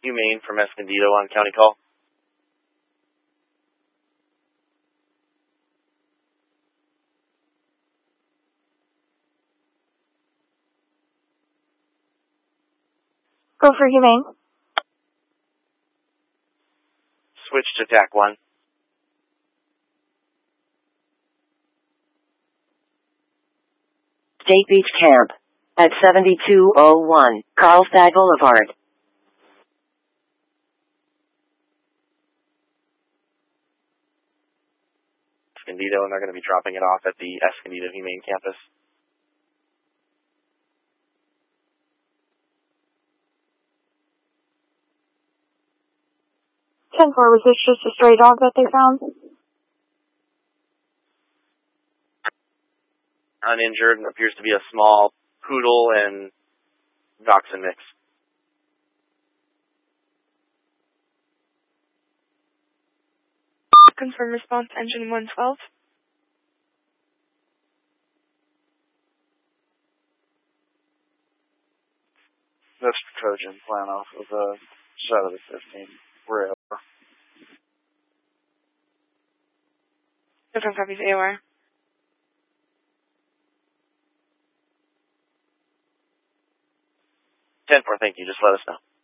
Humane from Escondido on county call. Go for Humane. Switch to TAC 1. State Beach Camp at 7201 Carlsbad Boulevard. Escondido, and they're going to be dropping it off at the Escondido Humane Campus. Was this just a stray dog that they found? Uninjured, and appears to be a small poodle and dachshund mix. Confirm response, engine 112. That's Trojan, flying off of side of the 15. We're over. Different copies, AOR. 10-4, thank you. Just let us know.